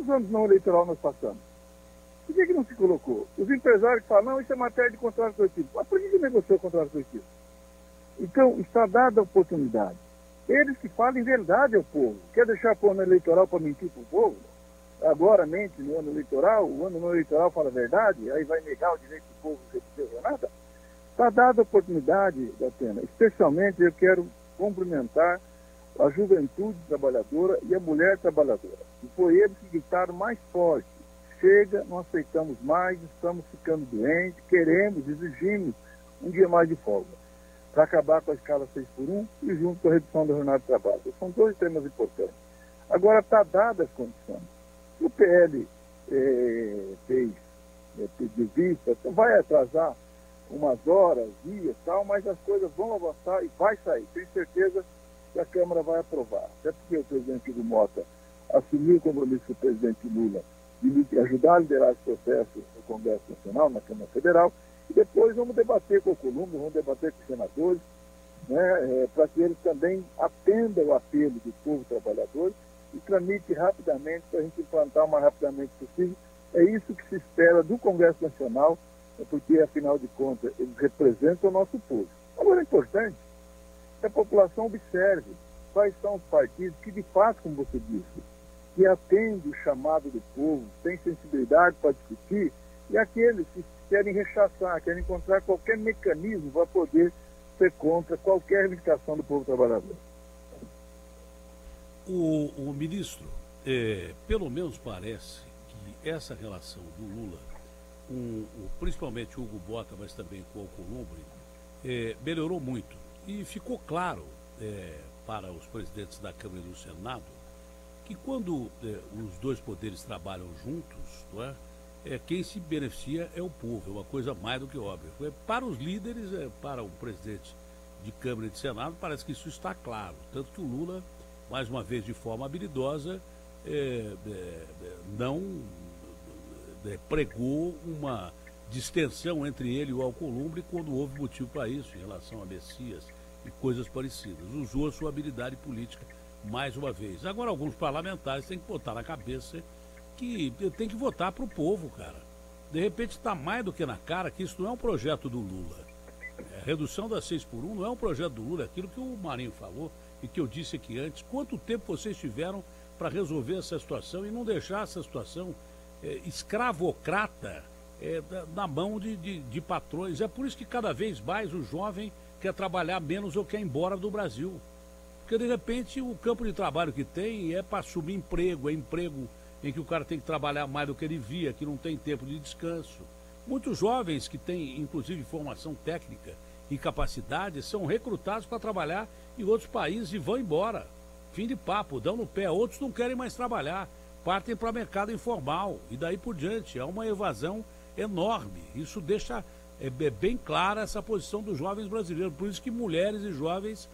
Quantos anos não eleitoral nós passamos? Por que não se colocou? Os empresários falam, não, isso é matéria de contrato coletivo. Mas por que negociou o contrato coletivo? Então, está dada a oportunidade. Eles que falem verdade ao povo. Quer deixar o ano eleitoral para mentir para o povo? Agora mente no ano eleitoral, o ano não eleitoral fala a verdade, aí vai negar o direito do povo de receber nada? Está dada a oportunidade, Datena. Especialmente eu quero cumprimentar a juventude trabalhadora e a mulher trabalhadora. E foi eles que gritaram mais forte. Chega, não aceitamos mais, estamos ficando doentes, queremos, exigimos um dia mais de folga, para acabar com a escala 6x1 e junto com a redução da jornada de trabalho. São dois temas importantes. Agora, está dadas as condições. O PL fez de vista, vai atrasar umas horas, dias, tal, mas as coisas vão avançar e vai sair. Tenho certeza que a Câmara vai aprovar. Até porque o presidente Hugo Mota assumiu o compromisso com o presidente Lula de ajudar a liderar esse processo no Congresso Nacional, na Câmara Federal, e depois vamos debater com o Columbo, vamos debater com os senadores, né, para que eles também atendam o apelo do povo trabalhador e tramite rapidamente para a gente implantar o mais rapidamente possível. É isso que se espera do Congresso Nacional, porque, afinal de contas, eles representam o nosso povo. Agora, é importante que a população observe quais são os partidos que, de fato, como você disse, que atendem o chamado do povo, têm sensibilidade para discutir, e aqueles que querem rechaçar, querem encontrar qualquer mecanismo para poder ser contra qualquer reivindicação do povo trabalhador. O ministro, pelo menos parece que essa relação do Lula, principalmente o Hugo Mota, mas também com o Alcolumbre, melhorou muito. E ficou claro para os presidentes da Câmara e do Senado que quando os dois poderes trabalham juntos, não é? Quem se beneficia é o povo, é uma coisa mais do que óbvia. Para os líderes, para o presidente de Câmara e de Senado, parece que isso está claro. Tanto que o Lula, mais uma vez de forma habilidosa, não pregou uma distensão entre ele e o Alcolumbre quando houve motivo para isso, em relação a Messias e coisas parecidas. Usou a sua habilidade política mais uma vez. Agora, alguns parlamentares têm que botar na cabeça que tem que votar para o povo, cara. De repente está mais do que na cara que isso não é um projeto do Lula. A redução da 6x1 não é um projeto do Lula, é aquilo que o Marinho falou e que eu disse aqui antes. Quanto tempo vocês tiveram para resolver essa situação e não deixar essa situação escravocrata na mão de patrões? É por isso que cada vez mais o jovem quer trabalhar menos ou quer ir embora do Brasil. Porque, de repente, o campo de trabalho que tem é para assumir emprego, é emprego em que o cara tem que trabalhar mais do que ele via, que não tem tempo de descanso. Muitos jovens que têm, inclusive, formação técnica e capacidade, são recrutados para trabalhar em outros países e vão embora. Fim de papo, dão no pé. Outros não querem mais trabalhar, partem para o mercado informal e daí por diante. É uma evasão enorme. Isso deixa bem clara essa posição dos jovens brasileiros. Por isso que mulheres e jovens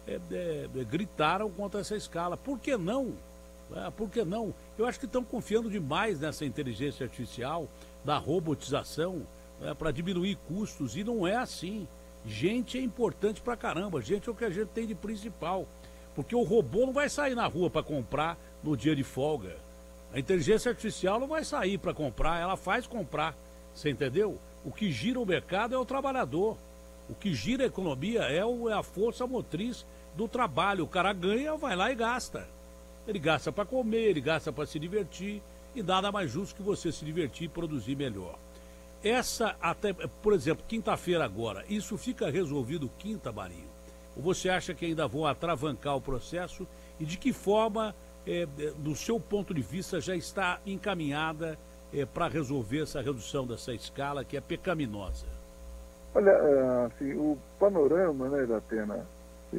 gritaram contra essa escala. Por que não? Por que não? Eu acho que estão confiando demais nessa inteligência artificial, da robotização, para diminuir custos, e não é assim. Gente é importante pra caramba, gente é o que a gente tem de principal. Porque o robô não vai sair na rua para comprar no dia de folga. A inteligência artificial não vai sair para comprar, ela faz comprar. Você entendeu? O que gira o mercado é o trabalhador. O que gira a economia é a força motriz do trabalho. O cara ganha, vai lá e gasta. Ele gasta para comer, ele gasta para se divertir, e nada mais justo que você se divertir e produzir melhor. Até, por exemplo, quinta-feira agora, isso fica resolvido quinta, Marinho? Ou você acha que ainda vão atravancar o processo? E de que forma, do seu ponto de vista, já está encaminhada para resolver essa redução dessa escala que é pecaminosa? Olha, assim, o panorama, né, Datena,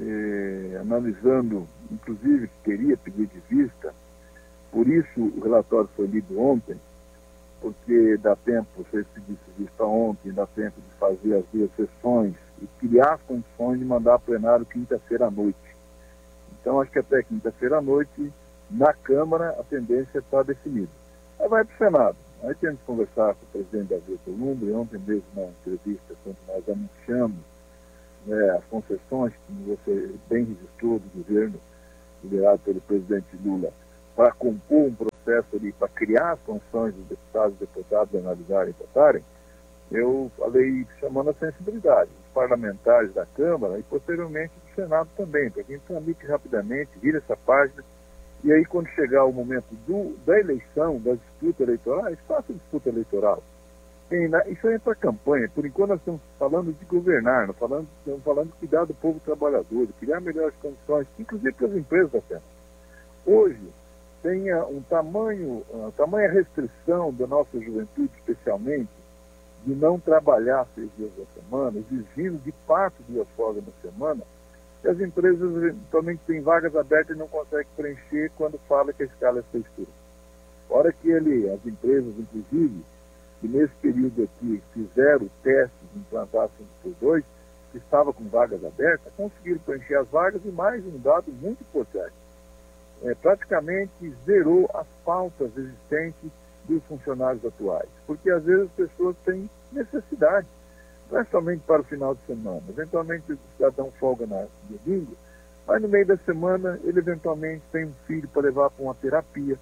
analisando, inclusive, que queria pedir de vista, por isso o relatório foi lido ontem, porque dá tempo, você pedisse vista ontem, dá tempo de fazer as 2 sessões e criar as condições de mandar a plenário quinta-feira à noite. Então, acho que até quinta-feira à noite, na Câmara, a tendência está definida. Aí vai para o Senado. Aí temos que conversar com o presidente Davi Alcolumbre, ontem mesmo na entrevista, quando nós anunciamos as concessões que você bem registrou do governo, liderado pelo presidente Lula, para compor um processo processo ali para criar as condições dos deputados e deputadas analisarem e votarem, eu falei chamando a sensibilidade dos parlamentares da Câmara e posteriormente do Senado também, para que a gente tramite rapidamente, vire essa página, e aí quando chegar o momento da eleição, da disputa eleitoral, faça disputa eleitoral. Isso aí é para campanha. Por enquanto nós estamos falando de governar, estamos falando de cuidar do povo trabalhador, de criar melhores condições, inclusive para as empresas da terra. Hoje, tenha tamanha restrição da nossa juventude, especialmente, de não trabalhar 6 dias da semana, exigindo de fato 2 folgas na semana, que as empresas eventualmente têm vagas abertas e não conseguem preencher quando fala que a escala é 6 turnos. Fora que as empresas, inclusive, que nesse período aqui fizeram testes de implantar 5x2, que estava com vagas abertas, conseguiram preencher as vagas e mais um dado muito importante. Praticamente zerou as faltas existentes dos funcionários atuais, porque às vezes as pessoas têm necessidade, não é somente para o final de semana, eventualmente o cidadão folga no domingo, mas no meio da semana ele eventualmente tem um filho para levar para uma terapia,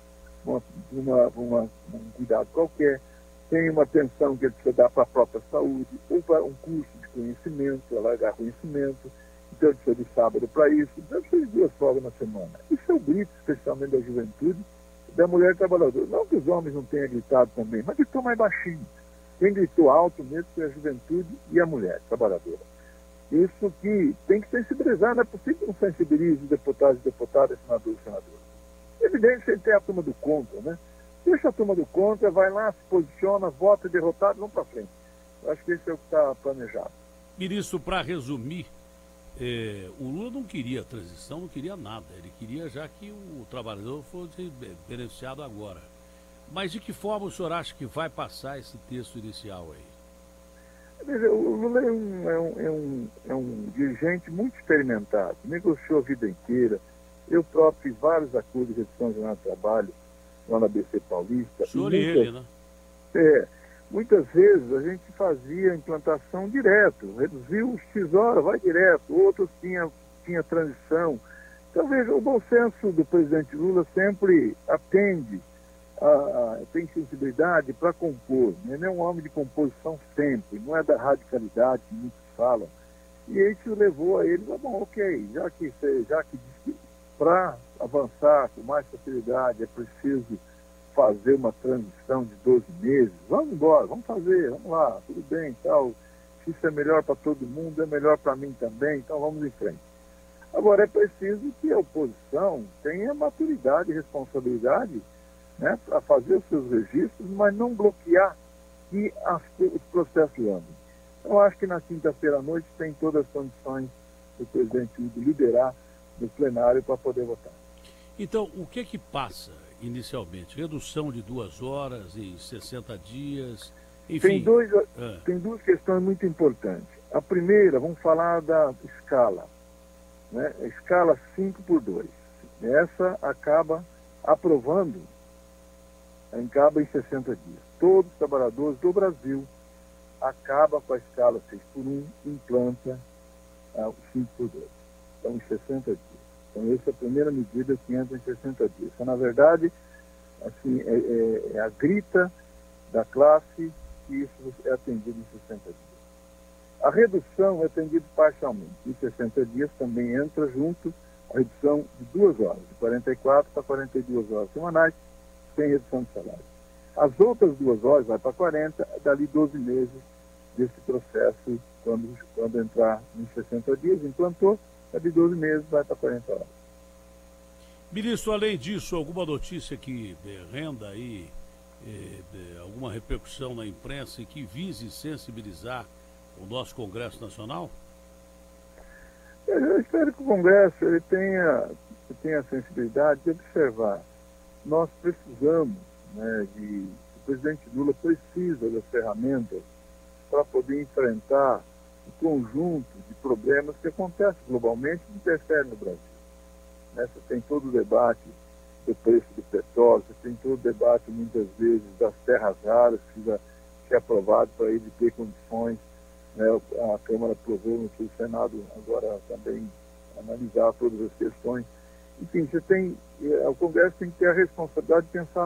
um cuidado qualquer, tem uma atenção que ele precisa dar para a própria saúde, ou para um curso de conhecimento, alargar conhecimento, então ele precisa de sábado para isso, então ele precisa de 2 folgas na semana. Isso é o grito, especialmente da juventude, da mulher trabalhadora. Não que os homens não tenham gritado também, mas gritou mais baixinho. Quem gritou alto mesmo foi a juventude e a mulher trabalhadora. Isso que tem que sensibilizar, não é possível que não sensibilize os deputados e deputadas, senadores e senadoras. É evidente que ele tem a turma do contra, né? Deixa a turma do contra, vai lá, se posiciona, vota derrotado, vamos para frente. Eu acho que esse é o que está planejado. Ministro, para resumir, o Lula não queria transição, não queria nada. Ele queria já que o trabalhador fosse beneficiado agora. Mas de que forma o senhor acha que vai passar esse texto inicial aí? Veja, o Lula é um dirigente muito experimentado, negociou a vida inteira. Eu próprio fiz vários acordos de redução de jornada de trabalho lá na BC Paulista. O senhor e ele, né? Muitas vezes a gente fazia implantação direto, reduziu os X-hora, vai direto, outros tinha transição. Então, veja, o bom senso do presidente Lula sempre atende, tem sensibilidade para compor, né? Não é um homem de composição sempre, não é da radicalidade que muitos falam. E isso levou a ele, bom, ok, já que para avançar com mais facilidade é preciso fazer uma transição de 12 meses, vamos embora, vamos fazer, vamos lá, tudo bem, tal. Se isso é melhor para todo mundo, é melhor para mim também, então vamos em frente. Agora, é preciso que a oposição tenha maturidade e responsabilidade, né, para fazer os seus registros, mas não bloquear que os processos andem. Então, acho que na quinta-feira à noite tem todas as condições do presidente liderar no plenário para poder votar. Então, o que passa inicialmente? Redução de 2 horas em 60 dias, enfim... Tem 2 questões muito importantes. A primeira, vamos falar da escala, né? A escala 5x2. Essa acaba aprovando, acaba em 60 dias. Todos os trabalhadores do Brasil acabam com a escala 6x1, implanta o 5x2. Então, em 60 dias. Então, essa é a primeira medida que entra em 60 dias. Então, na verdade, assim, é a grita da classe que isso é atendido em 60 dias. A redução é atendida parcialmente. Em 60 dias também entra junto a redução de 2 horas, de 44 para 42 horas semanais, sem redução de salário. As outras 2 horas vai para 40, dali 12 meses desse processo, quando entrar em 60 dias, implantou, de 12 meses vai para 40 horas. Ministro, além disso, alguma notícia que renda aí alguma repercussão na imprensa e que vise sensibilizar o nosso Congresso Nacional? Eu espero que o Congresso ele tenha a sensibilidade de observar. Nós precisamos, né, o presidente Lula precisa das ferramentas para poder enfrentar o conjunto de problemas que acontecem globalmente e interferem no Brasil. Você tem todo o debate do preço do petróleo, você tem todo o debate, muitas vezes, das terras raras, que é aprovado para ele ter condições, né? A Câmara aprovou, o Senado agora também analisar todas as questões. Enfim, o Congresso tem que ter a responsabilidade de pensar